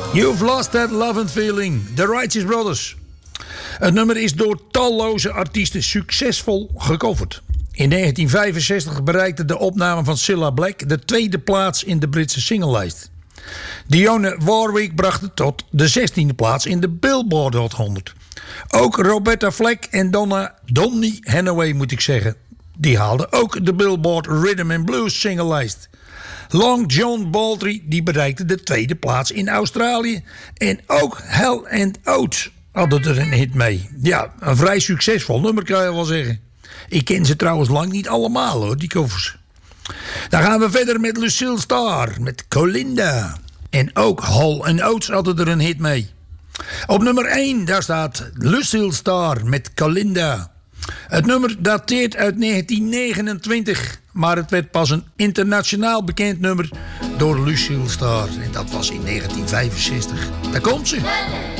You've Lost That Love and Feeling, The Righteous Brothers. Het nummer is door talloze artiesten succesvol gecoverd. In 1965 bereikte de opname van Cilla Black de tweede plaats in de Britse singlelijst. Dionne Warwick bracht het tot de 16e plaats in de Billboard Hot 100. Ook Roberta Flack en Donny Hathaway, moet ik zeggen, die haalden ook de Billboard Rhythm and Blues singlelijst. Long John Baldry die bereikte de tweede plaats in Australië. En ook Hell and Oates hadden er een hit mee. Ja, een vrij succesvol nummer kan je wel zeggen. Ik ken ze trouwens lang niet allemaal hoor, die covers. Dan gaan we verder met Lucille Starr, met Colinda. En ook Hall and Oates hadden er een hit mee. Op nummer 1, daar staat Lucille Starr met Colinda. Het nummer dateert uit 1929, maar het werd pas een internationaal bekend nummer door Lucille Starr. En dat was in 1965. Daar komt ze.